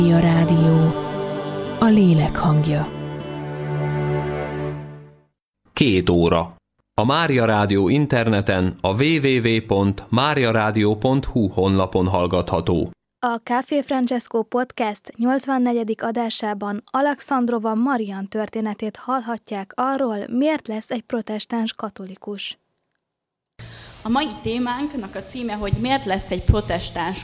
A rádió, a lélek hangja. 2 óra. A Mária Rádió interneten a www.mariaradio.hu honlapon hallgatható. A Café Francesco Podcast 84. adásában Alexandrova Marian történetét hallhatják arról, miért lesz egy protestáns katolikus. A mai témánknak a címe, hogy miért lesz egy protestáns